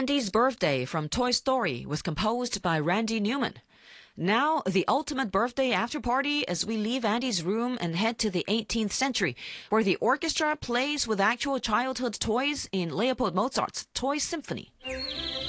Andy's Birthday from Toy Story was composed by Randy Newman. Now, the ultimate birthday after party as we leave Andy's room and head to the 18th century, where the orchestra plays with actual childhood toys in Leopold Mozart's Toy Symphony.